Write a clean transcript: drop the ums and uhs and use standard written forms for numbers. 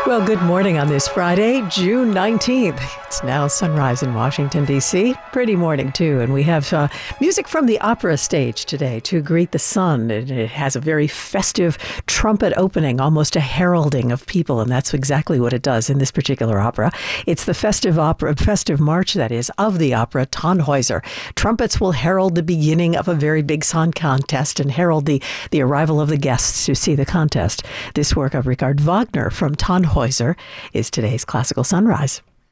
Well, good morning on this Friday, June 19th. It's now sunrise in Washington, D.C. Pretty morning, too. And we have music from the opera stage today to greet the sun. It has a very festive trumpet opening, almost a heralding of people. And that's exactly what it does in this particular opera. It's the festive march, that is, of the opera, Tannhäuser. Trumpets will herald the beginning of a very big song contest and herald the arrival of the guests to see the contest. This work of Richard Wagner from Tannhäuser is today's Classical Sunrise.